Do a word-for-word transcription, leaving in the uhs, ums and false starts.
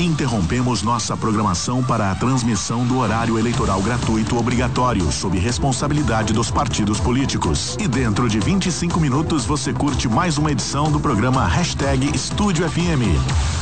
Interrompemos nossa programação para a transmissão do horário eleitoral gratuito obrigatório, sob responsabilidade dos partidos políticos. E dentro de vinte e cinco minutos você curte mais uma edição do programa Hashtag Estúdio F M.